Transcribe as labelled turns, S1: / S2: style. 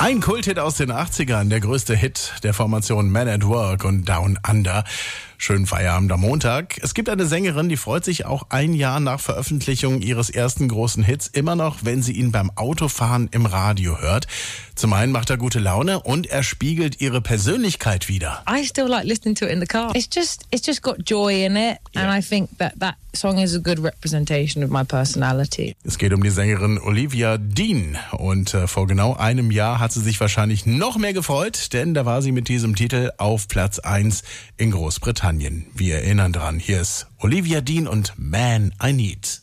S1: Ein Kulthit aus den 80ern, der größte Hit der Formation Men at Work und Down Under. Schönen Feierabend am Montag. Es gibt eine Sängerin, die freut sich auch ein Jahr nach Veröffentlichung ihres ersten großen Hits immer noch, wenn sie ihn beim Autofahren im Radio hört. Zum einen macht er gute Laune und er spiegelt ihre Persönlichkeit wider.
S2: I still like listening to it in the car. It's just got joy in it, and I think that song is a good representation of my personality.
S1: Es geht um die Sängerin Olivia Dean und vor genau einem Jahr hat sie sich wahrscheinlich noch mehr gefreut, denn da war sie mit diesem Titel auf Platz 1 in Großbritannien. Wir erinnern dran, hier ist Olivia Dean und Man I Need.